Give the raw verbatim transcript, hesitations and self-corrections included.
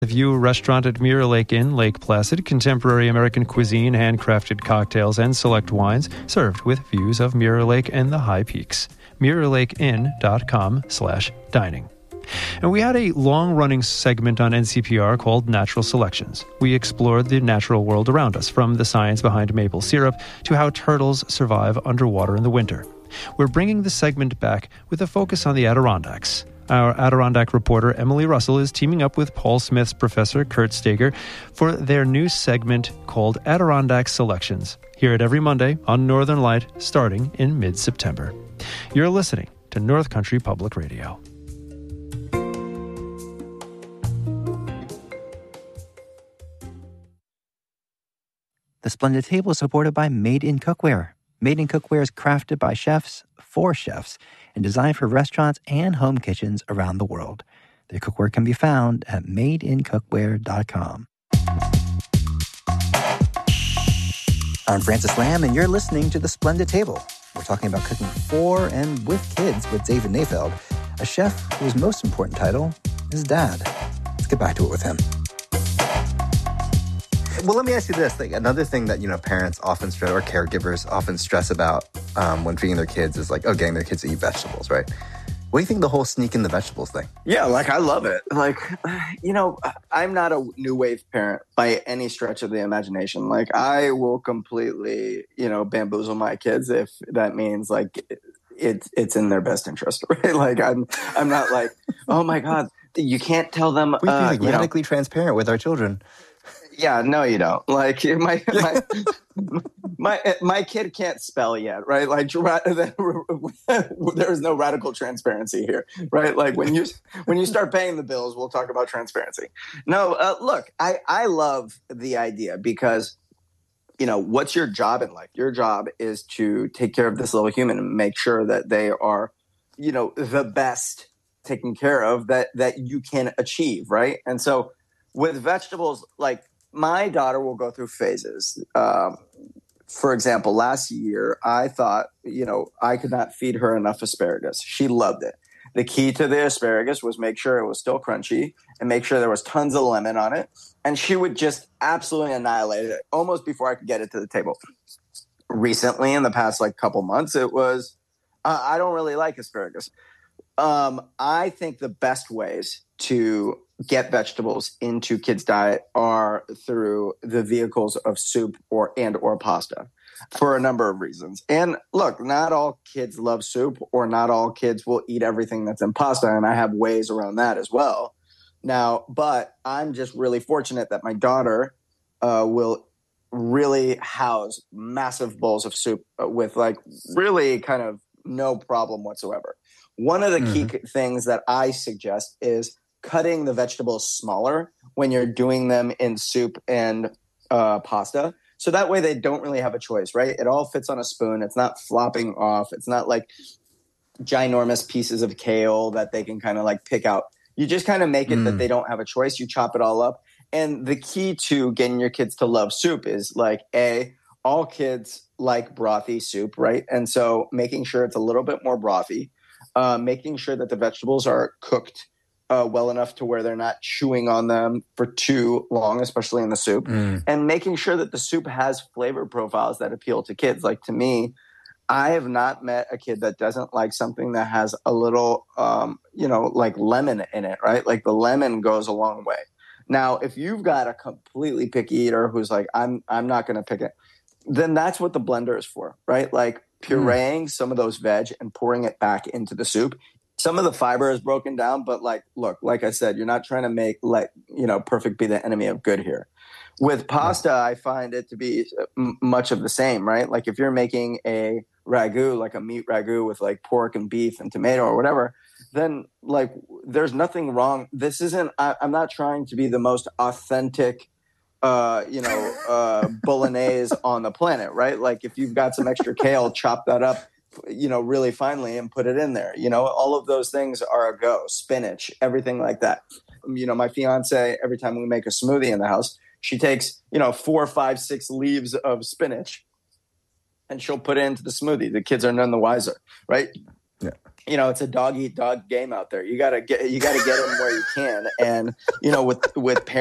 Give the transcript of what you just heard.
The View restaurant at Mirror Lake Inn, Lake Placid, contemporary American cuisine, handcrafted cocktails, and select wines, served with views of Mirror Lake and the high peaks. mirror lake inn dot com slash dining. And we had a long-running segment on N C P R called Natural Selections. We explored the natural world around us, from the science behind maple syrup to how turtles survive underwater in the winter. We're bringing the segment back with a focus on the Adirondacks. Our Adirondack reporter, Emily Russell, is teaming up with Paul Smith's professor, Kurt Steger, for their new segment called Adirondack Selections. Hear it every Monday on Northern Light, starting in mid-September. You're listening to North Country Public Radio. The Splendid Table is supported by Made in Cookware. Made in Cookware is crafted by chefs for chefs and designed for restaurants and home kitchens around the world. Their cookware can be found at made in cookware dot com. I'm Francis Lamb, and you're listening to The Splendid Table. We're talking about cooking for and with kids with David Nayfeld, a chef whose most important title is dad. Let's get back to it with him. Well, let me ask you this. Like, another thing that, you know, parents often stress, or caregivers often stress about um, when feeding their kids is like, oh, getting their kids to eat vegetables, right? What do you think of the whole sneak in the vegetables thing? Yeah, like, I love it. Like, you know, I'm not a new wave parent by any stretch of the imagination. Like, I will completely, you know, bamboozle my kids if that means, like, it's it's in their best interest, right? Like, I'm I'm not like, oh, my God, you can't tell them. We uh, feel like radically know. transparent with our children. Yeah, no, you don't. Like, my my, my my kid can't spell yet, right? Like, there is no radical transparency here, right? Like, when you when you start paying the bills, we'll talk about transparency. No, uh, look, I I love the idea because, you know, what's your job in life? Your job is to take care of this little human and make sure that they are, you know, the best taken care of that that you can achieve, right? And so with vegetables, like, my daughter will go through phases. Um, for example, last year, I thought, you know, I could not feed her enough asparagus. She loved it. The key to the asparagus was make sure it was still crunchy and make sure there was tons of lemon on it. And she would just absolutely annihilate it almost before I could get it to the table. Recently, in the past, like, couple months, it was, uh, I don't really like asparagus. Um, I think the best ways to get vegetables into kids' diet are through the vehicles of soup or and or pasta for a number of reasons. And look, not all kids love soup, or not all kids will eat everything that's in pasta, and I have ways around that as well. Now, but I'm just really fortunate that my daughter uh, will really house massive bowls of soup with, like, really kind of no problem whatsoever. One of the mm-hmm. key things that I suggest is cutting the vegetables smaller when you're doing them in soup and uh, pasta. So that way they don't really have a choice, right? It all fits on a spoon. It's not flopping off. It's not like ginormous pieces of kale that they can kind of like pick out. You just kind of make it mm. that they don't have a choice. You chop it all up. And the key to getting your kids to love soup is, like, A, all kids like brothy soup, right? And so making sure it's a little bit more brothy, uh, making sure that the vegetables are cooked Uh, well enough to where they're not chewing on them for too long, especially in the soup, mm. and making sure that the soup has flavor profiles that appeal to kids. Like, to me, I have not met a kid that doesn't like something that has a little, um, you know, like lemon in it, right? Like, the lemon goes a long way. Now, if you've got a completely picky eater who's like, I'm, I'm not going to pick it, then that's what the blender is for, right? Like, pureeing mm. some of those veg and pouring it back into the soup. Some of the fiber is broken down, but, like, look, like I said, you're not trying to make, like, you know, perfect be the enemy of good here. With pasta, I find it to be m- much of the same, right? Like, if you're making a ragu, like a meat ragu with, like, pork and beef and tomato or whatever, then, like, there's nothing wrong. This isn't, I, I'm not trying to be the most authentic, uh, you know, uh, bolognese on the planet, right? Like, if you've got some extra kale, chop that up, you know, really finely and put it in there. You know, all of those things are a go. Spinach, everything like that. You know, my fiance, every time we make a smoothie in the house, she takes, you know, four, five, six leaves of spinach and she'll put it into the smoothie. The kids are none the wiser, right? Yeah. you know, it's a dog eat dog game out there. You gotta get, you gotta get them where you can. And, you know, with, with parents,